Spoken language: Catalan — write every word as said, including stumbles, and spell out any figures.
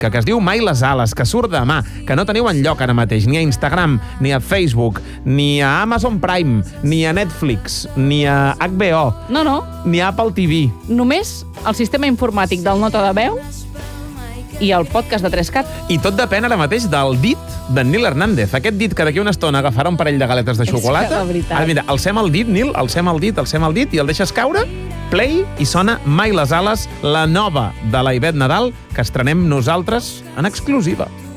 que es diu Mai les ales, que surt demà, que no teniu enlloc ara mateix, ni a Instagram, ni a Facebook, ni a Amazon Prime, ni a Netflix, ni a H B O, No, no, ni a Apple T V. només el sistema informàtic del Nota de Veu i el podcast de tres cat. I tot depèn ara mateix del dit d'en Nil Hernández. Aquest dit que d'aquí una estona agafarà un parell de galetes de És que, xocolata. la veritat. Ara, mira, alcem el dit, Nil, alcem el dit, alcem el dit i el deixes caure, play, i sona Mai les ales, la nova de la Ivette Nadal, que estrenem nosaltres en exclusiva.